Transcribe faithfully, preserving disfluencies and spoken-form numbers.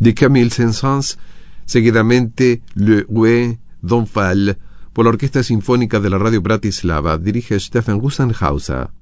de Camille Saint-Saëns, seguidamente Le Rouet d'Enfant, por la Orquesta Sinfónica de la Radio Bratislava, dirige Stefan Gusenhauser.